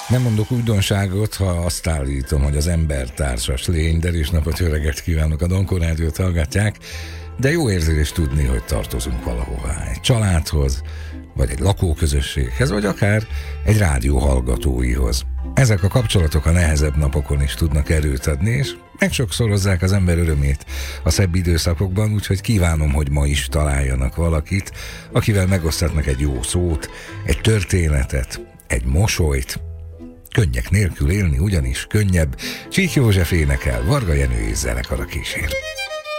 Nem mondok újdonságot, ha azt állítom, hogy az ember társas lény, de is napot, jó reggelt kívánok, a Donkor Rádiót hallgatják, de jó érzés tudni, hogy tartozunk valahová, egy családhoz, vagy egy lakóközösséghez, vagy akár egy rádió hallgatóihoz. Ezek a kapcsolatok a nehezebb napokon is tudnak erőt adni, és megsokszorozzák az ember örömét a szebb időszakokban, úgyhogy kívánom, hogy ma is találjanak valakit, akivel megosztatnak egy jó szót, egy történetet, egy mosolyt. Könnyek nélkül élni ugyanis könnyebb. Csík József énekel, Varga Jenő és zenekara kísér.